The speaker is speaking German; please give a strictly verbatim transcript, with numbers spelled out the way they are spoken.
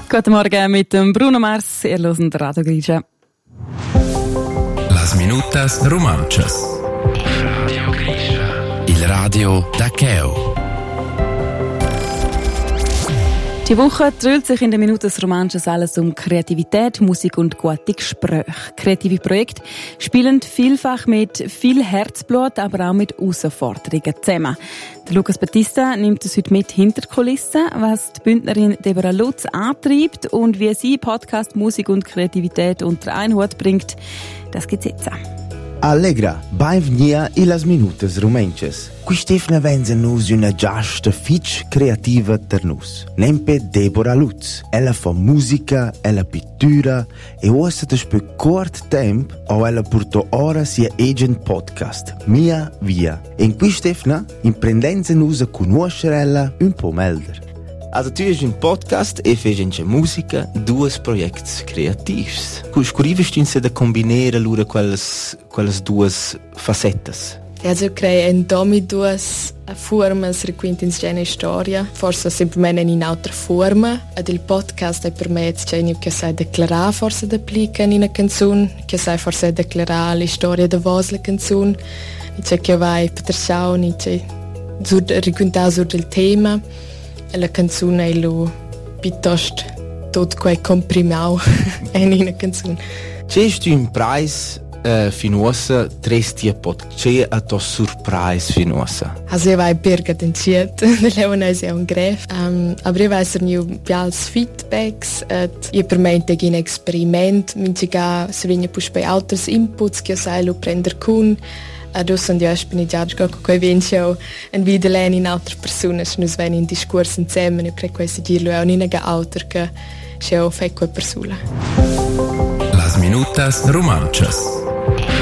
Guten Morgen mit dem Bruno Mars, ihr hört Radio Grigia. Las minutas romanchas. Radio Grigia. Il radio da Cheo. Die Woche dreht sich in den Minuten des Romanches alles um Kreativität, Musik und gute Gespräche. Kreative Projekte spielen vielfach mit viel Herzblut, aber auch mit Herausforderungen zusammen. Der Lucas Battista nimmt uns heute mit hinter die Kulissen, was die Bündnerin Deborah Lutz antreibt und wie sie Podcast, Musik und Kreativität unter einen Hut bringt. Das gibt's jetzt. Allegra, benvenuti in las minutas romanchas. Quistefna venza nus una giasta fitch creativa per nus. Nempe Deborah Lutz. Ella fa musica, ella pittura e ossa da spe cort temp o ella porto ora sia agent podcast. Mia via. In quistefna imprendenza nus a conoscere ella un po' melder. Also tu hast un podcast e fai anche musica, due progetti creativi. Come riesci a combinare loro quelles, quelles due facette? Also crei domi due forme requinte in una storia, forse semplicemente in un'altra forma. Ed il podcast è per me che sai declarare forse d'applica in una canzone, che sai forse declarare la storia di voce la canzone, c'è che vai per schauen, c'è raccontare sul del tema. E la canzone è lo piuttosto tutto quel comprimato in una canzone. C'è un prize uh, finosa tre stia pot. C'è a to surprise finosa. Also io vai per catenciet, da leone è un gref. Um, aber io vai essere new pials feedbacks et io per me integ un experiment, minciga se viene push bei alters inputs che sai lo prender con. Adesso andiamo a spiniggiare con quei vincio e vedere in altre persone, se noi vengono in discorso insieme e per questo dirlo è un'unica autor che ci fa quelle persone. Las minutas romanchas.